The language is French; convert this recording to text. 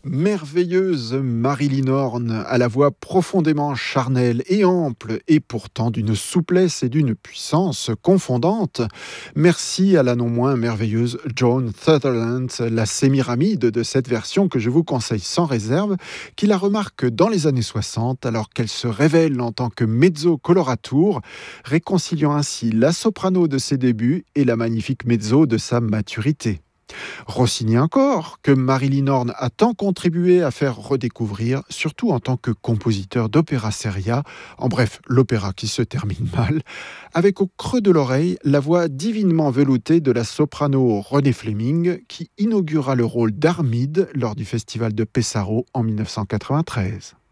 Merveilleuse Marilyn Horne, à la voix profondément charnelle et ample, et pourtant d'une souplesse et d'une puissance confondantes. Merci à la non moins merveilleuse Joan Sutherland, la sémiramide de cette version que je vous conseille sans réserve, qui la remarque dans les années 60, alors qu'elle se révèle en tant que mezzo coloratour, réconciliant ainsi la soprano de ses débuts et la magnifique mezzo de sa maturité. Rossini encore, que Marilyn Horne a tant contribué à faire redécouvrir, surtout en tant que compositeur d'opéra seria, en bref, l'opéra qui se termine mal, avec au creux de l'oreille la voix divinement veloutée de la soprano Renée Fleming, qui inaugura le rôle d'Armide lors du festival de Pesaro en 1993.